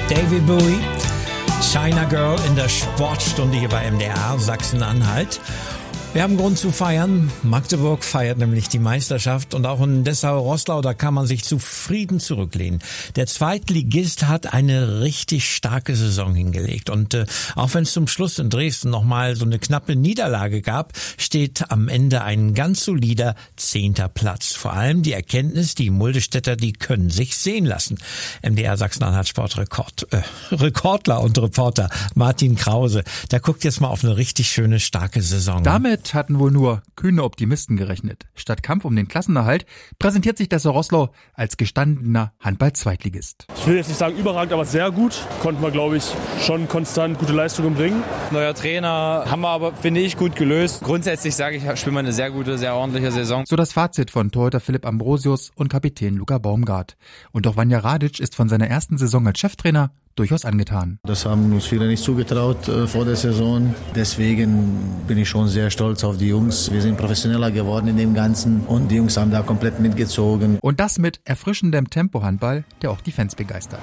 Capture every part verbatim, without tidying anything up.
David Bowie, China Girl in der Sportstunde hier bei M D R Sachsen-Anhalt. Wir haben Grund zu feiern. Magdeburg feiert nämlich die Meisterschaft und auch in Dessau-Roßlau, da kann man sich zufrieden zurücklehnen. Der Zweitligist hat eine richtig starke Saison hingelegt und äh, auch wenn es zum Schluss in Dresden nochmal so eine knappe Niederlage gab, steht am Ende ein ganz solider zehnter Platz. Vor allem die Erkenntnis, die Muldestädter, die können sich sehen lassen. M D R Sachsen-Anhalt Sportrekord, äh, Rekordler und Reporter Martin Krause, der guckt jetzt mal auf eine richtig schöne, starke Saison. Damit hatten wohl nur kühne Optimisten gerechnet. Statt Kampf um den Klassenerhalt präsentiert sich Dessau-Roßlau als gestandener Handball-Zweitligist. Ich will jetzt nicht sagen überragend, aber sehr gut. Konnten wir, glaube ich, schon konstant gute Leistungen bringen. Neuer Trainer, haben wir aber, finde ich, gut gelöst. Grundsätzlich sage ich, spielen wir eine sehr gute, sehr ordentliche Saison. So das Fazit von Torhüter Philipp Ambrosius und Kapitän Luka Baumgart. Und auch Vanja Radic ist von seiner ersten Saison als Cheftrainer durchaus angetan. Das haben uns viele nicht zugetraut äh, vor der Saison. Deswegen bin ich schon sehr stolz auf die Jungs. Wir sind professioneller geworden in dem Ganzen und die Jungs haben da komplett mitgezogen. Und das mit erfrischendem Tempohandball, der auch die Fans begeistert.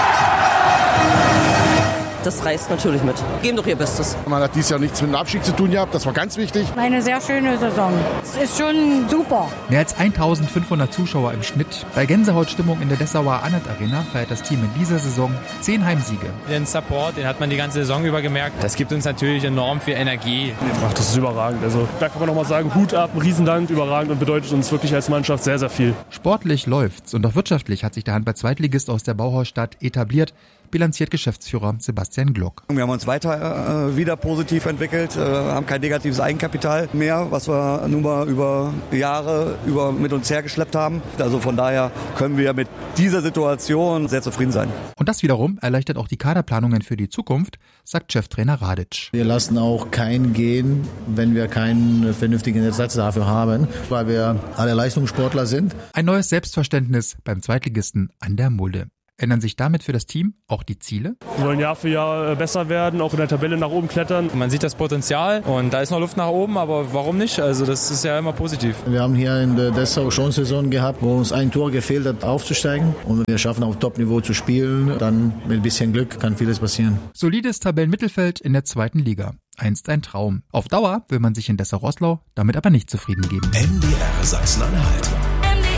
Das reißt natürlich mit. Geben doch ihr Bestes. Man hat dieses Jahr nichts mit dem Abstieg zu tun gehabt, das war ganz wichtig. Eine sehr schöne Saison. Es ist schon super. Mehr als eintausendfünfhundert Zuschauer im Schnitt. Bei Gänsehautstimmung in der Dessauer Annett Arena feiert das Team in dieser Saison zehn Heimsiege. Den Support, den hat man die ganze Saison über gemerkt. Das gibt uns natürlich enorm viel Energie. Ach, das ist überragend. Also da kann man nochmal sagen, Hut ab, Riesendank, überragend und bedeutet uns wirklich als Mannschaft sehr, sehr viel. Sportlich läuft's und auch wirtschaftlich hat sich der Handball-Zweitligist aus der Bauhausstadt etabliert, bilanziert Geschäftsführer Sebastian Glock. Wir haben uns weiter äh, wieder positiv entwickelt, äh, haben kein negatives Eigenkapital mehr, was wir nun mal über Jahre über mit uns hergeschleppt haben. Also von daher können wir mit dieser Situation sehr zufrieden sein. Und das wiederum erleichtert auch die Kaderplanungen für die Zukunft, sagt Cheftrainer Radic. Wir lassen auch keinen gehen, wenn wir keinen vernünftigen Ersatz dafür haben, weil wir alle Leistungssportler sind. Ein neues Selbstverständnis beim Zweitligisten an der Mulde. Ändern sich damit für das Team auch die Ziele? Wir wollen Jahr für Jahr besser werden, auch in der Tabelle nach oben klettern. Man sieht das Potenzial und da ist noch Luft nach oben, aber warum nicht? Also das ist ja immer positiv. Wir haben hier in der Dessau schon Saison gehabt, wo uns ein Tor gefehlt hat, aufzusteigen. Und wenn wir schaffen, auf Top-Niveau zu spielen, dann mit ein bisschen Glück kann vieles passieren. Solides Tabellenmittelfeld in der zweiten Liga. Einst ein Traum. Auf Dauer will man sich in Dessau-Roßlau damit aber nicht zufrieden geben. M D R Sachsen-Anhalt.